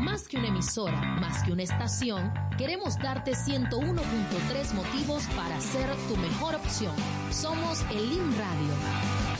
Más que una emisora, más que una estación, queremos darte 101.3 motivos para ser tu mejor opción. Somos el IN Radio.